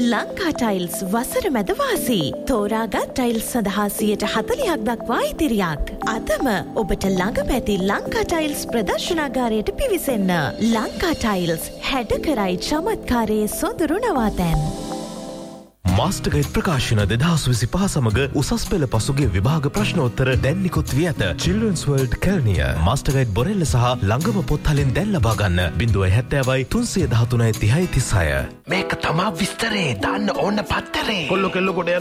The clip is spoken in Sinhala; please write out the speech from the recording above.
ලංකා ටයිල්ස් වසර මැද වාසී. තෝරාගත් ටයිල්ස් සඳහා 40% දක්වා ඉතිරියක්. අදම ඔබට ළඟම ඇති ලංකා ටයිල්ස් ප්‍රදර්ශනාගාරයට පිවිසෙන්න. ලංකා ටයිල්ස් හැඩ කරයි චමත්කාරයේ සොඳුරු නවාතැන්. මාස්ටර්ගයිඩ් ප්‍රකාශන 2025 සමග උසස් පෙළ පසුගිය විභාග ප්‍රශ්නෝත්තර දැන් නිකුත් වී ඇත. Children's World Kelniya මාස්ටර්ගයිඩ් බොරෙල්ල සහ ළඟම පොත්හලින් දැන් ලබා ගන්න 070 313 3036. මේක තමා විස්තරේ දාන්න ඕන පත්තරේ. කොල්ල කෙල්ල කොට